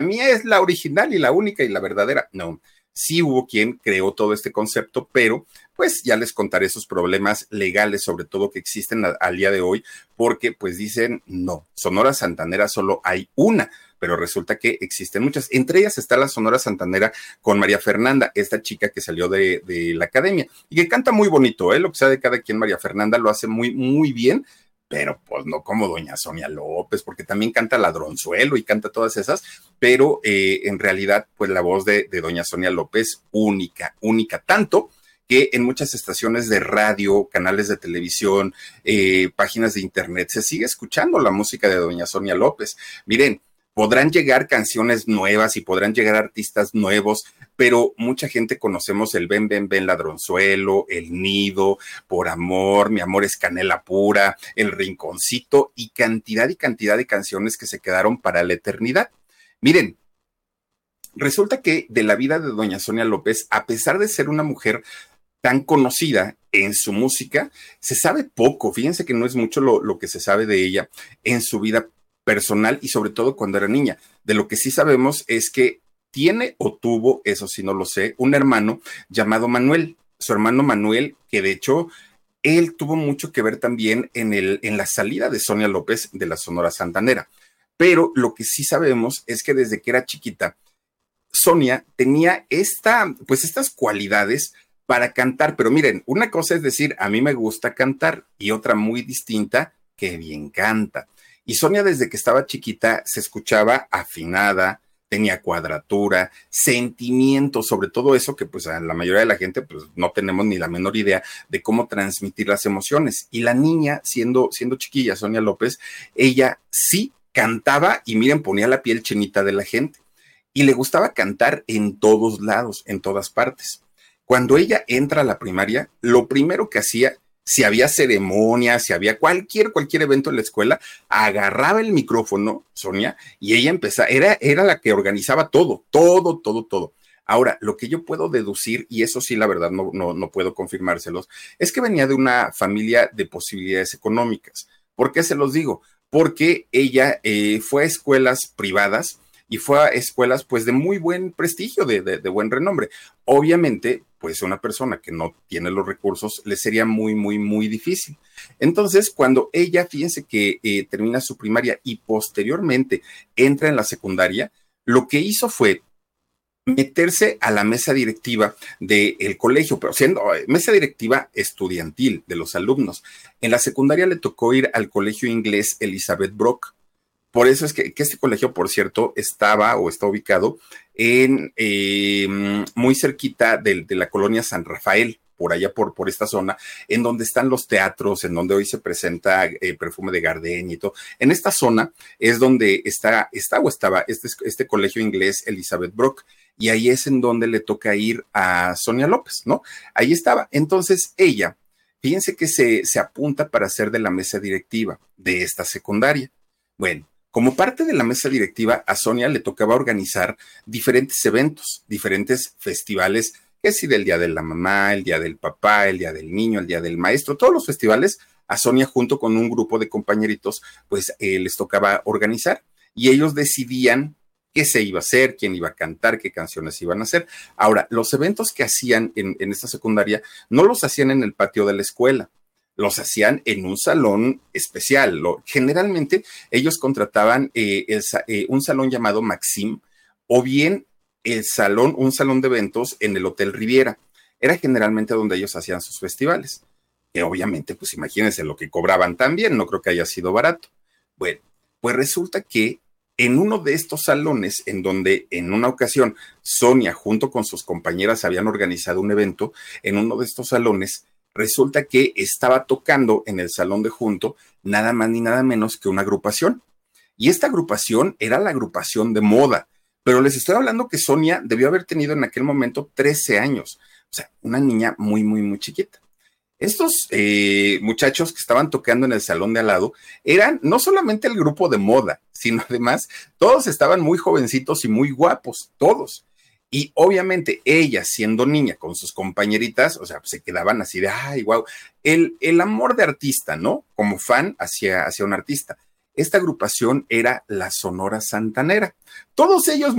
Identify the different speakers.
Speaker 1: mía es la original y la única y la verdadera. No, sí hubo quien creó todo este concepto, pero pues ya les contaré sus problemas legales, sobre todo que existen al día de hoy, porque pues dicen, no, Sonora Santanera solo hay una, pero resulta que existen muchas. Entre ellas está la Sonora Santanera con María Fernanda, esta chica que salió de la academia y que canta muy bonito, ¿eh? Lo que sea de cada quien, María Fernanda lo hace muy, muy bien, pero pues no como doña Sonia López, porque también canta Ladronzuelo y canta todas esas, pero en realidad, pues la voz de doña Sonia López, única, única, tanto que en muchas estaciones de radio, canales de televisión, páginas de internet, se sigue escuchando la música de doña Sonia López. Miren, podrán llegar canciones nuevas y podrán llegar artistas nuevos, pero mucha gente conocemos el Ven, Ven, Ven Ladronzuelo, El Nido, Por Amor, Mi Amor es Canela Pura, El Rinconcito y cantidad de canciones que se quedaron para la eternidad. Miren, resulta que de la vida de doña Sonia López, a pesar de ser una mujer tan conocida en su música, se sabe poco. Fíjense que no es mucho lo que se sabe de ella en su vida personal y sobre todo cuando era niña. De lo que sí sabemos es que tiene o tuvo, eso sí no lo sé, un hermano llamado Manuel. Su hermano Manuel, que de hecho él tuvo mucho que ver también en la salida de Sonia López de la Sonora Santanera. Pero lo que sí sabemos es que desde que era chiquita, Sonia tenía estas cualidades para cantar, pero miren, una cosa es decir, a mí me gusta cantar y otra muy distinta, que bien canta. Y Sonia desde que estaba chiquita se escuchaba afinada, tenía cuadratura, sentimiento, sobre todo eso que pues a la mayoría de la gente pues no tenemos ni la menor idea de cómo transmitir las emociones. Y la niña, siendo chiquilla, Sonia López, ella sí cantaba y miren, ponía la piel chinita de la gente. Y le gustaba cantar en todos lados, en todas partes. Cuando ella entra a la primaria, lo primero que hacía, si había ceremonia, si había cualquier evento en la escuela, agarraba el micrófono, Sonia, y ella empezaba, era la que organizaba todo. Ahora, lo que yo puedo deducir, y eso sí, la verdad, no puedo confirmárselos, es que venía de una familia de posibilidades económicas. ¿Por qué se los digo? Porque ella fue a escuelas privadas y fue a escuelas pues de muy buen prestigio, de buen renombre. Obviamente, pues una persona que no tiene los recursos le sería muy, muy, muy difícil. Entonces, cuando ella, fíjense que termina su primaria y posteriormente entra en la secundaria, lo que hizo fue meterse a la mesa directiva del colegio, pero siendo mesa directiva estudiantil de los alumnos. En la secundaria le tocó ir al colegio inglés Elizabeth Brock. Por eso es que este colegio, por cierto, está ubicado en muy cerquita de la colonia San Rafael, por allá por esta zona, en donde están los teatros, en donde hoy se presenta Perfume de Gardenia y todo. En esta zona es donde estaba este colegio inglés Elizabeth Brock, y ahí es en donde le toca ir a Sonia López, ¿no? Ahí estaba. Entonces ella, fíjense que se apunta para ser de la mesa directiva de esta secundaria. Bueno, como parte de la mesa directiva, a Sonia le tocaba organizar diferentes eventos, diferentes festivales, que si del Día de la Mamá, el Día del Papá, el Día del Niño, el Día del Maestro, todos los festivales, a Sonia junto con un grupo de compañeritos, pues les tocaba organizar y ellos decidían qué se iba a hacer, quién iba a cantar, qué canciones iban a hacer. Ahora, los eventos que hacían en esta secundaria no los hacían en el patio de la escuela, los hacían en un salón especial. Generalmente ellos contrataban un salón llamado Maxim o bien un salón de eventos en el Hotel Riviera. Era generalmente donde ellos hacían sus festivales. Que obviamente, pues imagínense lo que cobraban también, no creo que haya sido barato. Bueno, pues resulta que en uno de estos salones, en donde en una ocasión Sonia junto con sus compañeras habían organizado un evento, en uno de estos salones, resulta que estaba tocando en el salón de junto nada más ni nada menos que una agrupación. Y esta agrupación era la agrupación de moda. Pero les estoy hablando que Sonia debió haber tenido en aquel momento 13 años. O sea, una niña muy, muy, muy chiquita. Estos muchachos que estaban tocando en el salón de al lado eran no solamente el grupo de moda, sino además todos estaban muy jovencitos y muy guapos, todos. Y obviamente ella, siendo niña con sus compañeritas, o sea, pues se quedaban así de, ay, wow, el amor de artista, ¿no? Como fan hacia un artista. Esta agrupación era la Sonora Santanera. Todos ellos